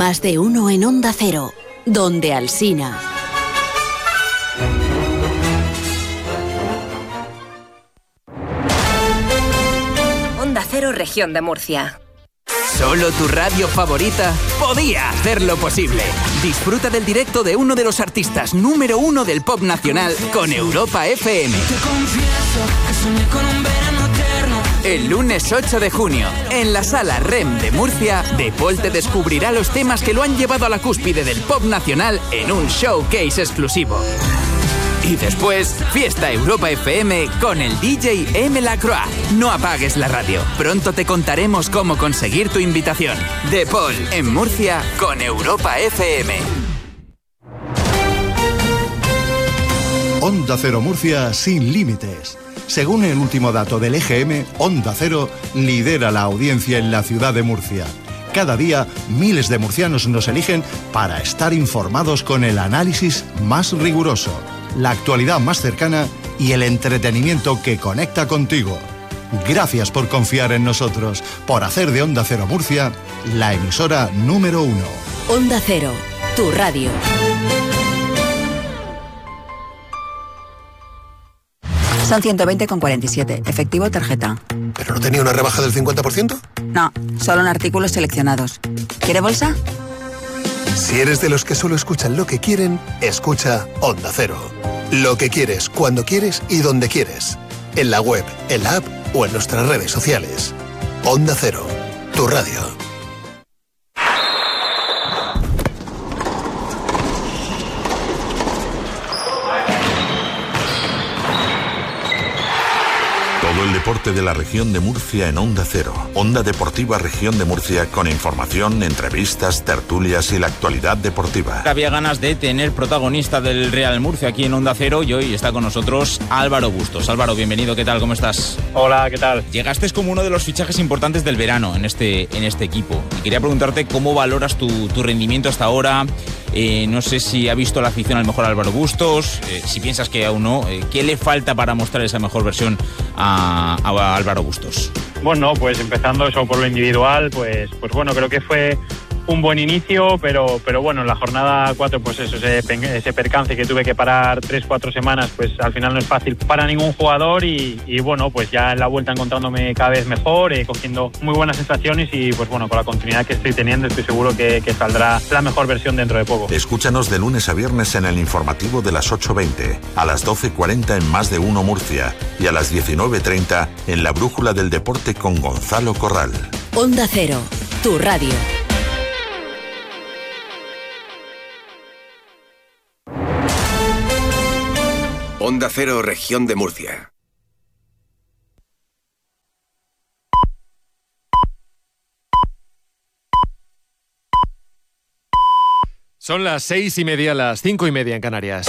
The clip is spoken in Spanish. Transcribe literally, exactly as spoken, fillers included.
Más de uno en Onda Cero, donde Alsina. Onda Cero, Región de Murcia. Solo tu radio favorita podía hacerlo posible. Disfruta del directo de uno de los artistas número uno del pop nacional con Europa F M. Te confieso que soñé con un verano eterno. El lunes ocho de junio, en la Sala R E M de Murcia, De Paul te descubrirá los temas que lo han llevado a la cúspide del pop nacional en un showcase exclusivo. Y después, Fiesta Europa F M con el D J M. Lacroix. No apagues la radio. Pronto te contaremos cómo conseguir tu invitación. De Paul, en Murcia, con Europa F M. Onda Cero Murcia sin límites. Según el último dato del E G M, Onda Cero lidera la audiencia en la ciudad de Murcia. Cada día, miles de murcianos nos eligen para estar informados con el análisis más riguroso, la actualidad más cercana y el entretenimiento que conecta contigo. Gracias por confiar en nosotros, por hacer de Onda Cero Murcia la emisora número uno. Onda Cero, tu radio. Son ciento veinte con cuarenta y siete, efectivo tarjeta. ¿Pero no tenía una rebaja del cincuenta por ciento? No, solo en artículos seleccionados. ¿Quiere bolsa? Si eres de los que solo escuchan lo que quieren, escucha Onda Cero. Lo que quieres, cuando quieres y donde quieres. En la web, en la app o en nuestras redes sociales. Onda Cero, tu radio. Todo el deporte de la región de Murcia en Onda Cero. Onda Deportiva Región de Murcia, con información, entrevistas, tertulias y la actualidad deportiva. Había ganas de tener protagonista del Real Murcia aquí en Onda Cero y hoy está con nosotros Álvaro Bustos. Álvaro, bienvenido, ¿qué tal? ¿Cómo estás? Hola, ¿qué tal? Llegaste como uno de los fichajes importantes del verano en este, en este equipo. Y quería preguntarte cómo valoras tu, tu rendimiento hasta ahora. Eh, no sé si ha visto la afición al mejor Álvaro Bustos, eh, si piensas que aún no, eh, ¿qué le falta para mostrar esa mejor versión a, a Álvaro Bustos? Bueno, pues empezando eso por lo individual, pues, pues bueno, creo que fue un buen inicio, pero, pero bueno, en la jornada cuatro, pues eso, ese, ese percance que tuve que parar tres, cuatro semanas, pues al final no es fácil para ningún jugador y, y bueno, pues ya en la vuelta encontrándome cada vez mejor, eh, cogiendo muy buenas sensaciones y pues bueno, con la continuidad que estoy teniendo estoy seguro que, que saldrá la mejor versión dentro de poco. Escúchanos de lunes a viernes en el informativo de las ocho veinte, a las doce cuarenta en Más de Uno Murcia y a las diecinueve treinta en La Brújula del Deporte con Gonzalo Corral. Onda Cero, tu radio. Onda Cero, Región de Murcia. Son las seis y media, las cinco y media en Canarias.